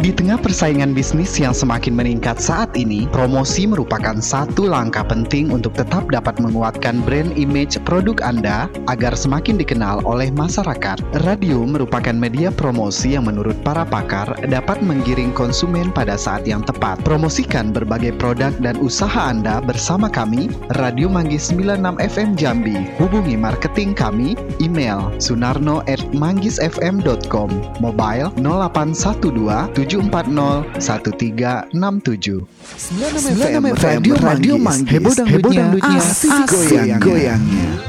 Di tengah persaingan bisnis yang semakin meningkat saat ini, promosi merupakan satu langkah penting untuk tetap dapat menguatkan brand image produk Anda agar semakin dikenal oleh masyarakat. Radio merupakan media promosi yang menurut para pakar dapat menggiring konsumen pada saat yang tepat. Promosikan berbagai produk dan usaha Anda bersama kami, Radio Manggis 96 FM Jambi. Hubungi marketing kami, email sunarno@manggisfm.com, mobile 0812 740 1367. 96 FM Radio Manggis, heboh dangdutnya, asik goyangnya.